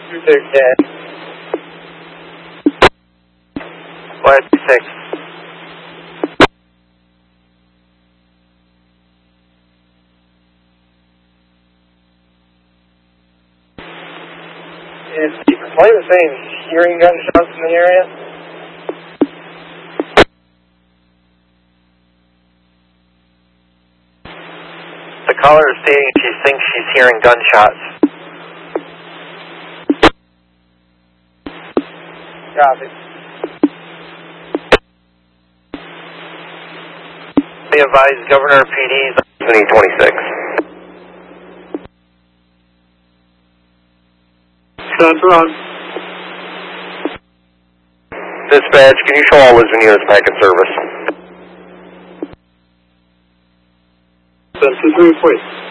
2-6. What? 6. Is the complainant saying he's hearing gunshots in the area? The caller is stating she thinks she's hearing gunshots. Copy. Be advised, Governor PD 26. Sounds wrong. Dispatch, can you show all Lisbon units back in service? 723, please.